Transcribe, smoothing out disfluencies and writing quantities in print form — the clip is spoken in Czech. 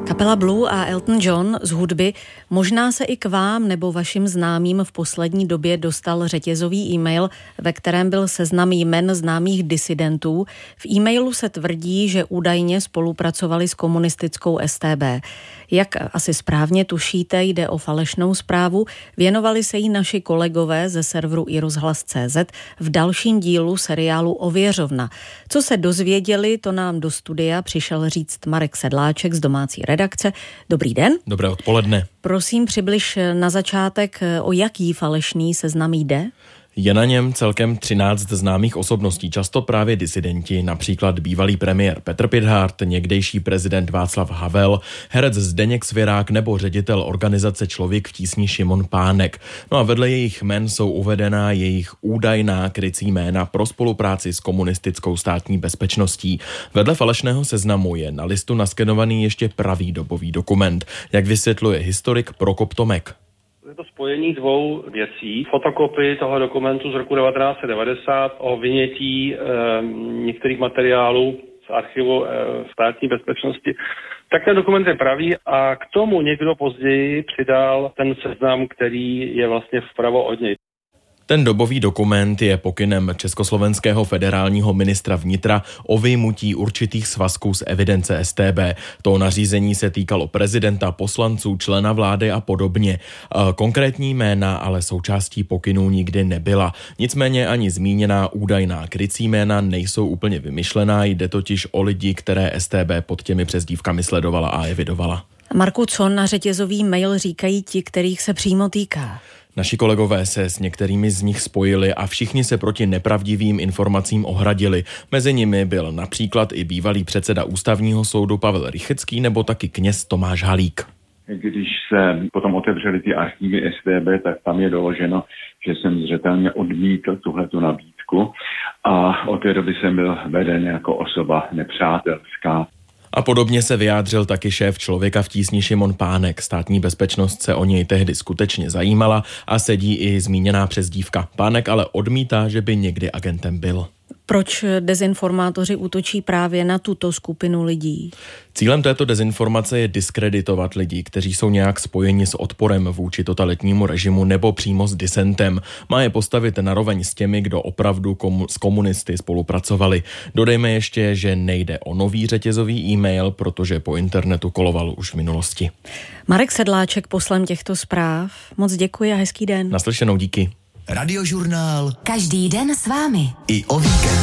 Kapela Blue a Elton John z hudby. Možná se i k vám nebo vašim známým v poslední době dostal řetězový e-mail, ve kterém byl seznam jmen známých disidentů. V e-mailu se tvrdí, že údajně spolupracovali s komunistickou StB. Jak asi správně tušíte, jde o falešnou zprávu. Věnovali se jí naši kolegové ze serveru iRozhlas.cz v dalším dílu seriálu Ověřovna. Co se dozvěděli, to nám do studia přišel říct Marek Sedláček z domácí redakce. Dobrý den. Dobré odpoledne. Prosím, přibliž na začátek, o jaký falešný seznam jde? Je na něm celkem 13 známých osobností, často právě disidenti, například bývalý premiér Petr Pithart, někdejší prezident Václav Havel, herec Zdeněk Svěrák nebo ředitel organizace Člověk v tísni Šimon Pánek. No a vedle jejich jmen jsou uvedená jejich údajná krycí jména pro spolupráci s komunistickou státní bezpečností. Vedle falešného seznamu je na listu naskenovaný ještě pravý dobový dokument, jak vysvětluje historik Prokop Tomek. Je to spojení dvou věcí. Fotokopii toho dokumentu z roku 1990 o vynětí některých materiálů z archivu státní bezpečnosti. Tak ten dokument je pravý a k tomu někdo později přidal ten seznam, který je vlastně vpravo od něj. Ten dobový dokument je pokynem československého federálního ministra vnitra o vyjmutí určitých svazků z evidence StB. To nařízení se týkalo prezidenta, poslanců, člena vlády a podobně. Konkrétní jména ale součástí pokynů nikdy nebyla. Nicméně ani zmíněná údajná krycí jména nejsou úplně vymyšlená, jde totiž o lidi, které StB pod těmi přezdívkami sledovala a evidovala. Marku, co na řetězový mail říkají ti, kterých se přímo týká? Naši kolegové se s některými z nich spojili a všichni se proti nepravdivým informacím ohradili. Mezi nimi byl například i bývalý předseda ústavního soudu Pavel Rychecký nebo taky kněz Tomáš Halík. Když se potom otevřely ty archívy StB, tak tam je doloženo, že jsem zřetelně odmítl tuhletu nabídku a od té doby jsem byl veden jako osoba nepřátelská. A podobně se vyjádřil taky šéf Člověka v tísni Šimon Pánek. Státní bezpečnost se o něj tehdy skutečně zajímala a sedí i zmíněná přezdívka. Pánek ale odmítá, že by někdy agentem byl. Proč dezinformátoři útočí právě na tuto skupinu lidí? Cílem této dezinformace je diskreditovat lidi, kteří jsou nějak spojeni s odporem vůči totalitnímu režimu nebo přímo s disentem. Má je postavit naroveň s těmi, kdo opravdu s komunisty spolupracovali. Dodejme ještě, že nejde o nový řetězový e-mail, protože po internetu koloval už v minulosti. Marek Sedláček poslem těchto zpráv. Moc děkuji a hezký den. Naslyšenou, díky. Radiožurnál. Každý den s vámi. I o víkendu.